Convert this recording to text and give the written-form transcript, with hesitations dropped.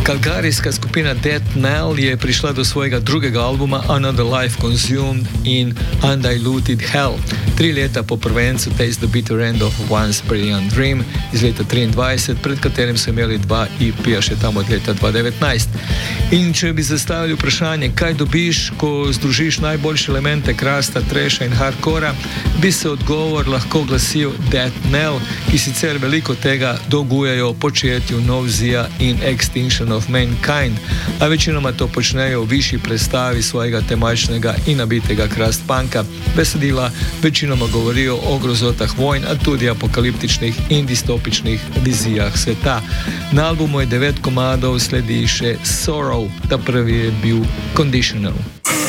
Kalgarijska skupina Death Knell je prišla do svojega drugega albuma Another Life Consumed in Undiluted Hell, 3 leta po prvencu Taste the Bitter End of Once Brilliant Dream iz leta 23, pred katerim so imeli 2 EP-ja še tam od leta 2019. In če bi zastavili vprašanje, kaj dobiš, ko združiš najboljše elemente krasta, trasha in hardcora, bi se odgovor lahko glasil Death Knell, ki sicer veliko tega dolgujejo početju Nausea in Extinction of Mankind, a večinoma to počnejo v višji predstavi svojega temačnega in nabitega crust punka. Besedila večinoma govorijo o grozotah vojn, a tudi apokaliptičnih in distopičnih vizijah sveta. Na albumu je 9 komadov, sledi še Sorrow, ta prvi je bil Conditional.